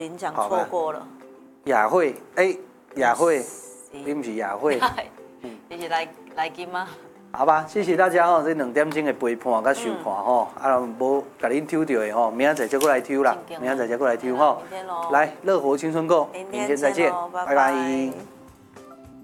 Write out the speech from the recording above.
领奖错过了。 雅慧，雅慧，你不是雅慧， 你是来金吗？ 好吧，谢谢大家哦，这2点钟的陪伴甲收看吼，无甲恁抽到的吼，明仔载再过来抽啦，明仔载再过来抽吼。来，乐活青春购，明天再见，拜拜。